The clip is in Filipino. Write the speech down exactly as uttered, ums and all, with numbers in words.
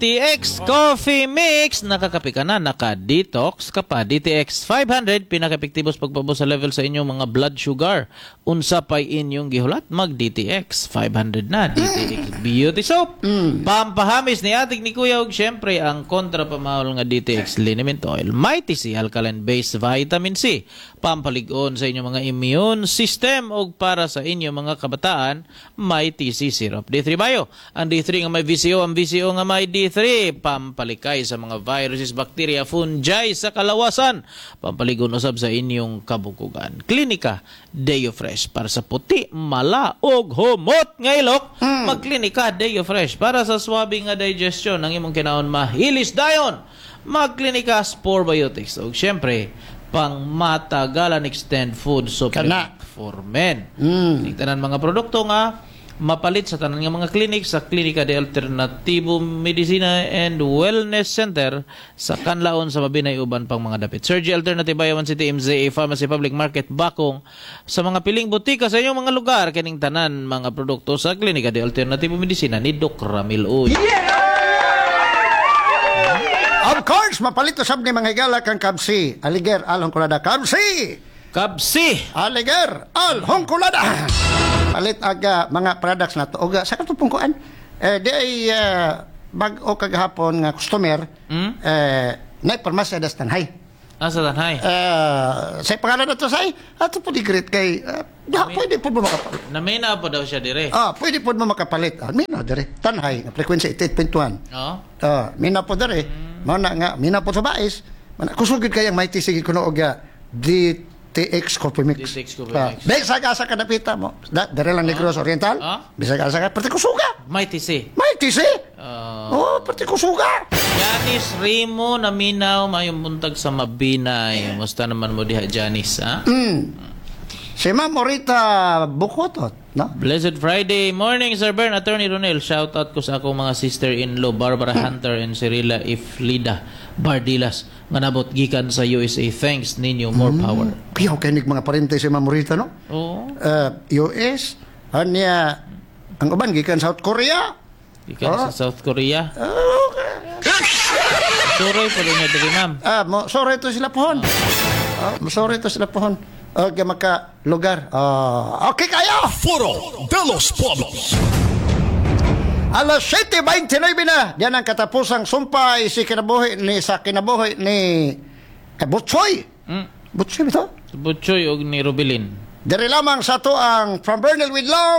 T X Coffee Mix. Nakakapi ka na, naka-detox ka pa. D T X five hundred, pinaka-epektibo sa pagpabos sa level sa inyong mga blood sugar. Unsa pa'y inyong gihulat, mag-D T X five hundred na. D T X Beauty Soap. Mm. Pampahamis ni ating ni Kuya, ug syempre ang kontra pamahol nga D T X Liniment Oil. Mighty C, alkaline-based vitamin C. Pampalig-on sa inyong mga immune system, ug para sa inyong mga kabataan, Mighty C Syrup. D three Bio. Ang D three nga may V C O, ang V C O nga may D three. Pampalikay sa mga viruses, bacteria, fungi sa kalawasan. Pampaligon usab sa inyong kabukugan. Klinika Deo Fresh para sa puti, mala, ug humot nga ilok. Mm. Magklinika Deo Fresh para sa swabe nga digestion ng imong kinaon mahilis dayon. Magklinika Spore Biotics. Ug syempre, pang matagalan extend food supplement for men. Mm. Tanan mga produkto nga mapalit sa tanan nga mga clinic sa Klinika de Alternativo Medicina and Wellness Center sa Kanlaon sa Mabinay uban pang mga dapit. Surgery Alternative Bayawan City, M Z A Pharmacy, Public Market, Bakong. Sa mga piling butika sa inyong mga lugar, kining tanan mga produkto sa Klinika de Alternativo Medicina ni Doc Ramil Uy. Of course, mapalito sab ni mga higala kang Kabsi. Aliger, alhong kulada. Kabsi! Kabsi! Aliger, alhong kulada! Palit aga mga products na to. Oga, sa katupong kuan, eh, di ay uh, bag-o kagahapon nga customer, Hmm? eh, na parmasya das tanhay. Asa tanhay? Uh, sa pangalan na to say, ato po di great kay, uh, da, pwede po mo makapalit. Namena po daw siya dire. Ah, pwede po mo makapalit. Ah, mina dire, tanhay, na frequency eighty-eight point one. Oh? Ah, mina po dire, mao na nga, mina po sa bais, mana kusugid kayang mighty sige kuno oga, D T X Coffee Mix. D T X Coffee Ah, Mix. Bisa ka sa kadapita mo. Da, dire lang Negros Oriental. Ah? Bisa ka sa ka, pati kusuga. Mighty C. Mighty si. Uh, Oh, pati kusuga. Janice Rimo naminaw mayong buntag sa Mabinay. Musta naman mo diha, Janice, ha? Mm. Si Ma'am Morita Bukotot, no? Blessed Friday morning, Sir Bern, Attorney Ronel. Shout out ko sa akong mga sister-in-law, Barbara Hunter and Cirilla Iflida Bardilas. Nga nabot gikan sa U S A. Thanks ninyo, more power. Piyaw kayo mga parente si Ma'am Morita, no? Oo. Uh, U S, anya, ang uban, gikan South Korea. Gikan Oh. sa South Korea. Oh, Suroy po rin niya diri, ma'am. ah, mo, sorry to sila pohon. Ah, sorry to sila pohon. Okay, maka lugar. Ah, okay kayo. Foro de los Pueblos. Alas seven twenty-nine na. Yan ang katapusang sumpay si kinabuhi ni sa kinabuhi ni eh, Butchoy. Hmm? Butchoy ito? Butchoy og ni Rubilin. Dari lamang sa to ang From Bernal with Love.